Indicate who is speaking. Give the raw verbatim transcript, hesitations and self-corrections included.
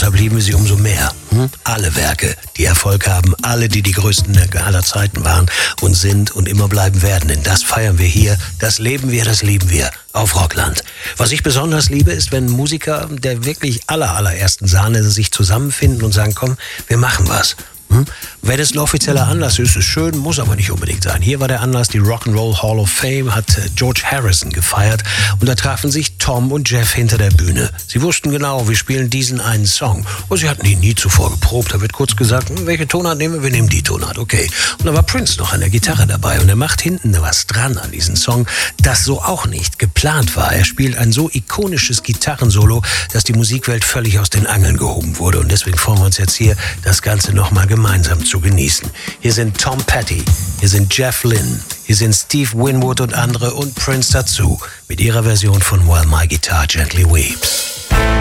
Speaker 1: deshalb lieben wir sie umso mehr. Hm? Alle Werke, die Erfolg haben, alle, die die größten aller Zeiten waren und sind und immer bleiben werden. Denn das feiern wir hier, das leben wir, das lieben wir auf Rockland. Was ich besonders liebe, ist, wenn Musiker der wirklich aller, allerersten Sahne sich zusammenfinden und sagen, komm, wir machen was. Hm? Wenn es ein offizieller Anlass ist, ist schön, muss aber nicht unbedingt sein. Hier war der Anlass, die Rock'n'Roll Hall of Fame hat George Harrison gefeiert und da trafen sich Tom und Jeff hinter der Bühne. Sie wussten genau, wir spielen diesen einen Song und sie hatten ihn nie zuvor geprobt. Da wird kurz gesagt, welche Tonart nehmen wir? Wir nehmen die Tonart, okay. Und da war Prince noch an der Gitarre dabei und er macht hinten was dran an diesen Song, das so auch nicht geplant war. Er spielt ein so ikonisches Gitarrensolo, dass die Musikwelt völlig aus den Angeln gehoben wurde und deswegen freuen wir uns jetzt hier, das Ganze nochmal gemeinsam zu genießen. Hier sind Tom Petty, hier sind Jeff Lynne, hier sind Steve Winwood und andere und Prince dazu mit ihrer Version von While My Guitar Gently Weeps.